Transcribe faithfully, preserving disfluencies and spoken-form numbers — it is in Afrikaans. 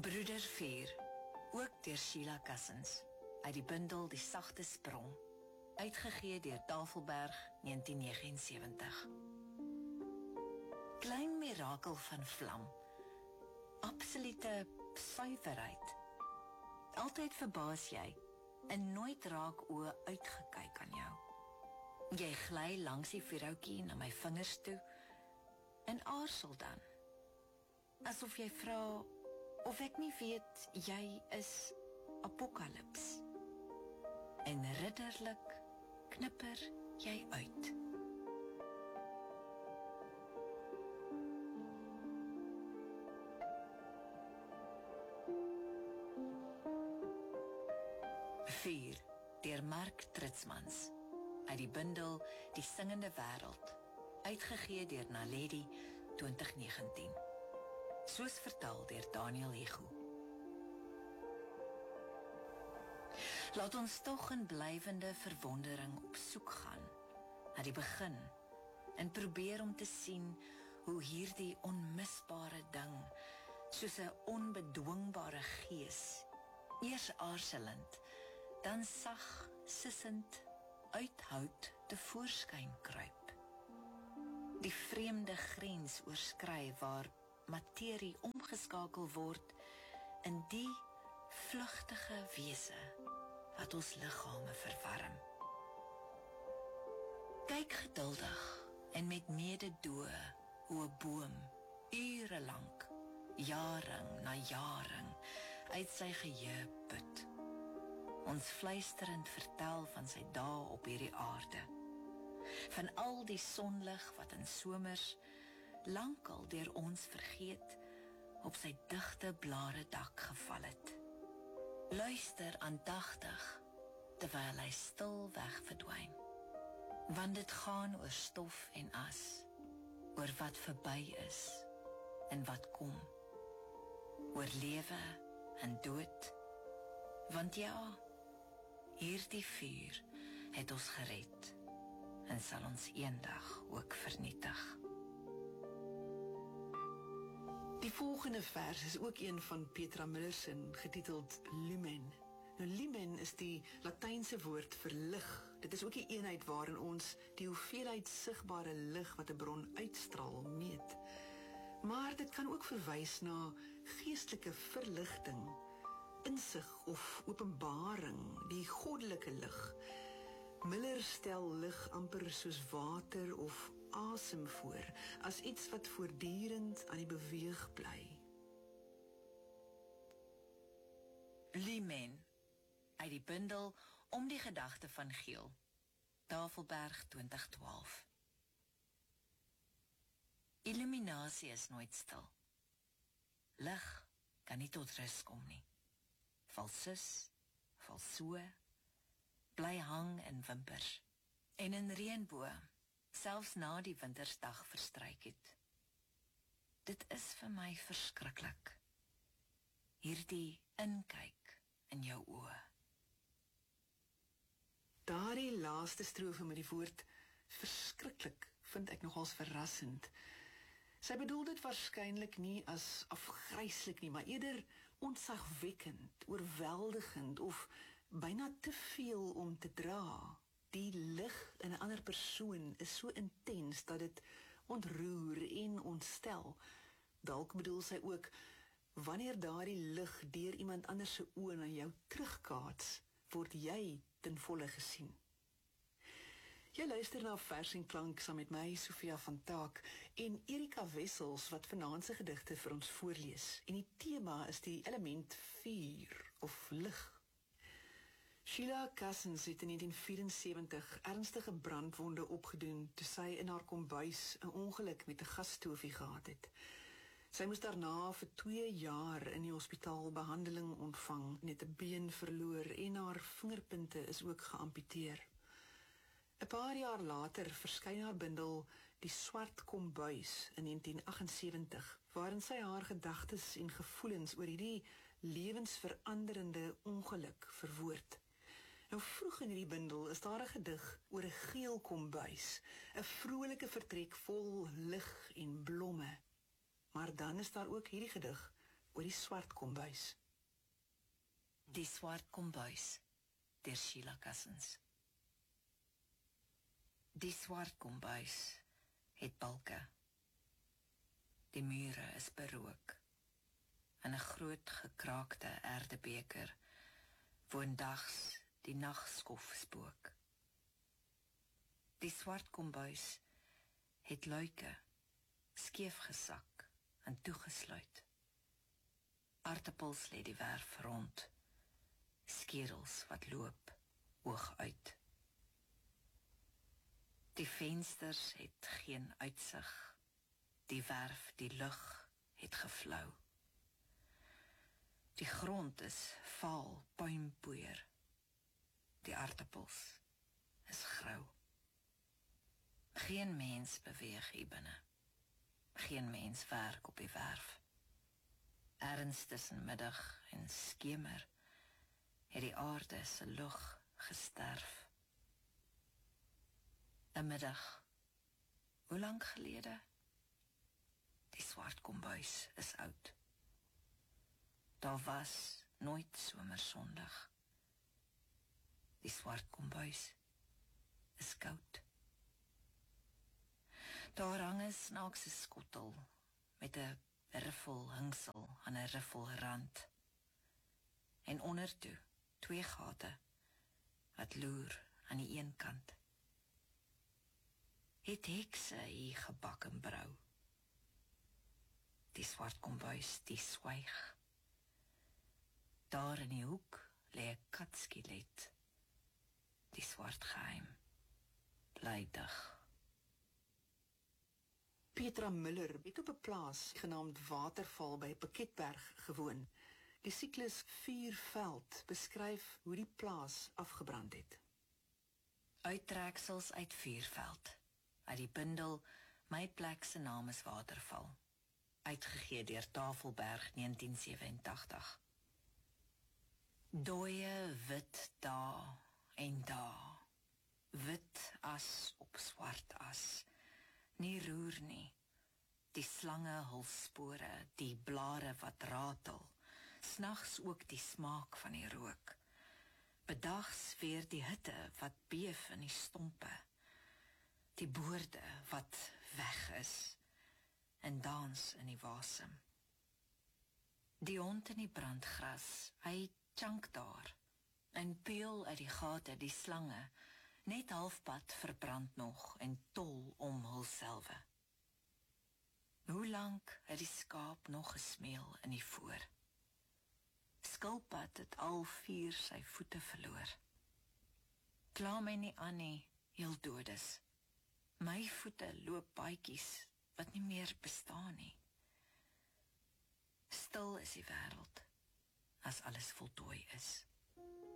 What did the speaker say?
Broeder vier, ook deur Sheila Cousins, uit die bundel Die Sagte Sprong, uitgegee deur Tafelberg negentien negenensewentig. Klein mirakel van vlam, absolute suiwerheid. Altyd verbaas jy, en nooit raak oë uitgekyk aan jou. Jy gly langs die vuurhoutjie na my vingers toe, en aarzel dan, asof jy vra, of ek nie weet, jy is Apokalips. En ridderlik knipper jy uit. vier, deur Mark Tritsmans, uit die bundel Die Singende Wêreld, uitgegee deur Naledi twintig negentien. Soos vertaal deur Daniel Hugo. Laat ons tog in blywende verwondering op soek gaan na die begin en probeer om te sien hoe hierdie onmisbare ding, soos 'n onbedwingbare gees, eers aarzelend, dan sag, sissend, uithoud te voorskyn kruip. Die vreemde grens oorskry waar materie omgeskakel word in die vlugtige wese wat ons liggame verwarm. Kyk geduldig en met mededoe hoe 'n boom ure lank, jaring na jaring uit sy geheue put. Ons fluisterend vertel van sy dae op hierdie aarde, van al die sonlig wat in somers lankal deur ons vergeet op sy digte blare dak geval het. Luister aandagtig terwyl hy stil weg verdwyn, want dit gaan oor stof en as, oor wat verby is en wat kom, oor lewe en dood, want ja, hierdie vuur het ons gered en sal ons eendag ook vernietig. Die volgende vers is ook een van Petra Millersen, getiteld Lumen. Nou, lumen is die Latynse woord vir lig. Dit is ook die eenheid waarin ons die hoeveelheid sigbare lig wat 'n bron uitstraal meet. Maar dit kan ook verwys na geestelike verligting, insig of openbaring, die goddelike lig. Miller stel lig amper soos water of asem voor, as iets wat voortdurend aan die beweeg bly. Lumen, uit die bundel Om die Gedagte van Geel, Tafelberg twintig twaalf. Illuminasie is nooit stil. Lig kan nie tot rus kom nie. Val sus, val so, bly hang in wimpers en in reënboë, selfs na die wintersdag verstryk het. Dit is vir my verskriklik, hierdie inkyk in jou oë. Daardie laaste strofe met die woord verskriklik vind ek nogals verrassend. Sy bedoel dit waarskynlik nie as afgryslik nie, maar eerder ontzagwekkend, oorweldigend of byna te veel om te dra. Die lig in 'n ander persoon is so intens dat dit ontroer en ontstel. Dalk bedoel sy ook, wanneer daardie lig deur iemand anders se oë na jou terugkaats, word jy ten volle gesien. Jy luister na Vers en Klank saam met my, Sofia van Taak, en Erika Wessels wat vanaand se gedigte vir ons voorlees. En die tema is die element vuur of lig. Sheila Cousins het in negentien vyf-en-sewentig ernstige brandwonde opgedoen toe sy in haar kombuis 'n ongeluk met 'n gasstoofie gehad het. Sy moes daarna vir twee jaar in die hospitaal behandeling ontvang, net 'n been verloor en haar vingerpunte is ook geamputeer. 'n Paar jaar later verskyn haar bundel Die Swart Kombuis in negentien agt-en-sewentig, waarin sy haar gedagtes en gevoelens oor hierdie lewensveranderende ongeluk verwoord. Nou vroeg in hierdie bundel is daar 'n gedig oor 'n geel kombuis, 'n vrolike vertrek vol lig en blomme. Maar dan is daar ook hierdie gedig, oor die swart kombuis. Die swart kombuis, deur Sheila Cousins. Die swart kombuis het balke. Die mure is berook. In 'n groot gekraakte erdebeker woondags die nagskof spook. Die swart kombuis het luike, skeef gesak en toegesluit. Aartappels lê die werf rond, skerels wat loop, oog uit. Die vensters het geen uitsig, die werf, die lug het geflou. Die grond is vaal puinpoeier, die aartappels is grou. Geen mens beweeg hier binne, geen mens werk op die werf. Ergens tussen middag en skemer het die aarde se lug gesterf. 'n middag, hoe lank gelede? Die swart kombuis is oud. Daar was nooit somersondag. Die swart kombuis is koud. Daar hang 'n snaakse skottel met 'n riffel hingsel aan 'n riffel rand. En ondertoe twee gate wat loer aan die een kant. Het hekse hier gebak en brou. Die swart kombuis, die swyg. Daar in die hoek lê 'n katskelet. Die swart geheim bly dig. Petra Müller het op 'n plaas genaamd Waterval by Piketberg gewoon. Die siklus Vuurveld beskryf hoe die plaas afgebrand het. Uittreksels uit Vuurveld, uit die bundel My plek se naam is Waterval, uitgegee deur Tafelberg negentien sewenentagtig. Dooie wit dae en dae, wit as op swart as, nie roer nie, die slange hul spore, die blare wat ratel, snags ook die smaak van die rook, bedags weer die hitte wat beef in die stompe, die boorde wat weg is, en dans in die wasem. Die hond in die brandgras, hy chunk daar, en peel uit die gate die slange, net halfpad verbrand nog en tol om hulselwe. Hoe lank het die skaap nog gesmeel in die voor? Skilpad het al vier sy voete verloor. Kla my nie aan nie, heel doodes. My voete loop paadjies wat nie meer bestaan nie. Stil is die wêreld as alles voltooi is.